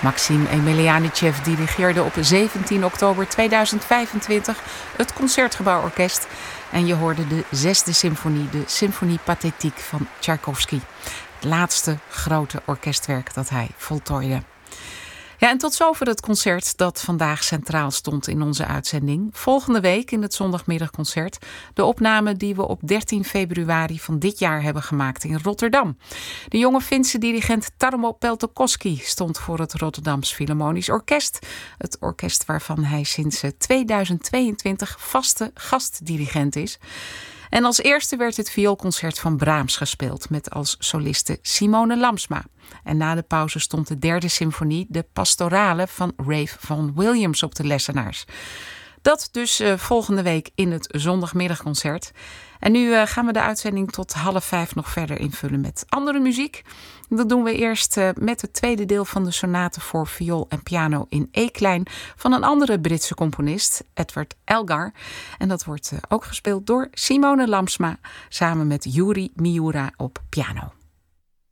Maxim Emelianitjev dirigeerde op 17 oktober 2025 het Concertgebouworkest. En je hoorde de 6e symfonie, de Symphonie Pathétique van Tchaikovsky. Het laatste grote orkestwerk dat hij voltooide. Ja, en tot zover het concert dat vandaag centraal stond in onze uitzending. Volgende week in het zondagmiddagconcert de opname die we op 13 februari van dit jaar hebben gemaakt in Rotterdam. De jonge Finse dirigent Tarmo Peltokoski stond voor het Rotterdams Philharmonisch Orkest. Het orkest waarvan hij sinds 2022 vaste gastdirigent is. En als eerste werd het vioolconcert van Brahms gespeeld met als soliste Simone Lamsma. En na de pauze stond de 3e symfonie, de Pastorale van Ralph Vaughan Williams op de lessenaars. Dat dus volgende week in het zondagmiddagconcert. En nu gaan we de uitzending tot 4:30 nog verder invullen met andere muziek. Dat doen we eerst met het tweede deel van de sonate voor viool en piano in E-klein van een andere Britse componist, Edward Elgar. En dat wordt ook gespeeld door Simone Lamsma samen met Yuri Miura op piano.